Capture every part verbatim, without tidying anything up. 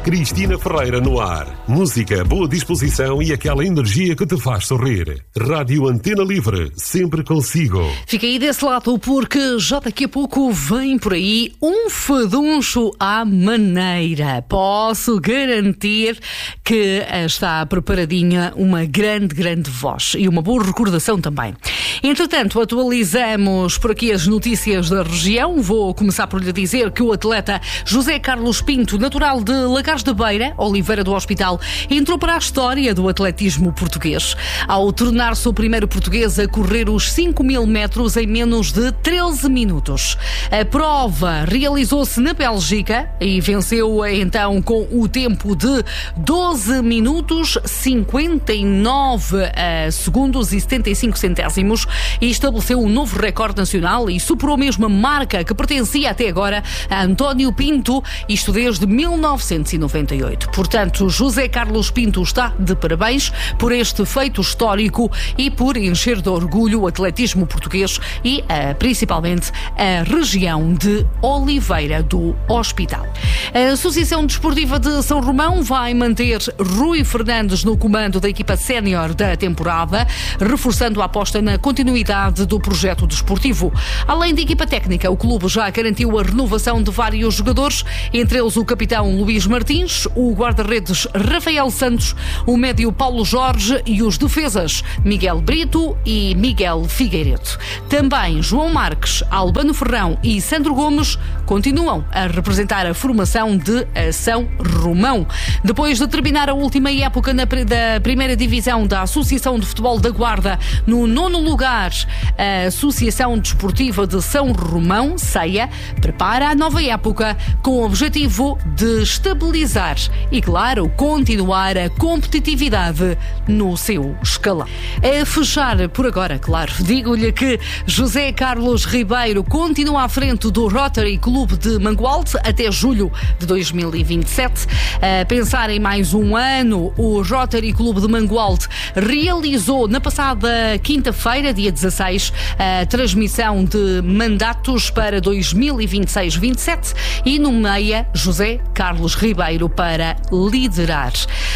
Cristina Ferreira no ar. Música, boa disposição e aquela energia que te faz sorrir. Rádio Antena Livre, sempre consigo. Fica aí desse lado porque já daqui a pouco vem por aí um faduncho à maneira. Posso garantir que está preparadinha uma grande, grande voz e uma boa recordação também. Entretanto, atualizamos por aqui as notícias da região. Vou começar por lhe dizer que o atleta José Carlos Pinto, natural de Lagares da Beira, Oliveira do Hospital, entrou para a história do atletismo português, ao tornar-se o primeiro português a correr os cinco mil metros em menos de treze minutos. A prova realizou-se na Bélgica e venceu então com o tempo de doze minutos, cinquenta e nove segundos e setenta e cinco centésimos e estabeleceu um novo recorde nacional e superou mesmo a marca que pertencia até agora a António Pinto, isto desde mil novecentos e noventa e oito. Portanto, José Carlos Pinto está de parabéns por este feito histórico e por encher de orgulho o atletismo português e uh, principalmente a região de Oliveira do Hospital. A Associação Desportiva de São Romão vai manter Rui Fernandes no comando da equipa sénior da temporada, reforçando a aposta na continuidade do projeto desportivo. Além da equipa técnica, o clube já garantiu a renovação de vários jogadores, entre eles o capitão Luís Martins, o guarda-redes Rafael Santos, o médio Paulo Jorge e os defesas Miguel Brito e Miguel Figueiredo. Também João Marques, Albano Ferrão e Sandro Gomes continuam a representar a formação de São Romão. Depois de terminar a última época na, da primeira divisão da Associação de Futebol da Guarda, no nono lugar, a Associação Desportiva de São Romão, SEIA, prepara a nova época com o objetivo de estabilizar e, claro, continuar a competitividade no seu escalão. A fechar por agora, claro, digo-lhe que José Carlos Ribeiro continua à frente do Rotary Clube de Mangualde até julho de dois mil e vinte e sete. A pensar em mais um ano, o Rotary Clube de Mangualde realizou na passada quinta-feira, dia dezasseis, a transmissão de mandatos para dois mil e vinte e seis vinte e sete e nomeia José Carlos Ribeiro para liderar.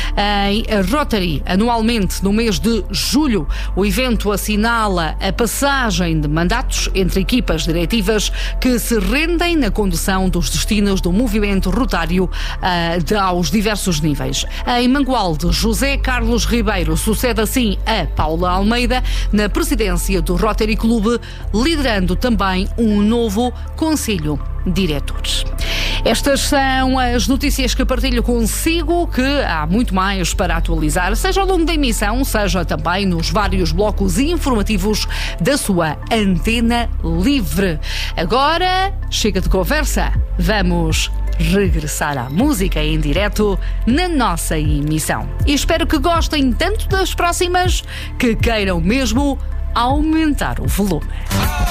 Em Rotary, anualmente, no mês de julho, o evento assinala a passagem de mandatos entre equipas diretivas que se rendem na condução dos destinos do movimento rotário uh, de, aos diversos níveis. Em Mangualde, José Carlos Ribeiro sucede assim a Paula Almeida na presidência do Rotary Clube, liderando também um novo conselho diretor. Estas são as notícias que partilho consigo, que há muito mais para atualizar, seja ao longo da emissão, seja também nos vários blocos informativos da sua Antena Livre. Agora, chega de conversa, vamos regressar à música em direto na nossa emissão. E espero que gostem tanto das próximas que queiram mesmo aumentar o volume.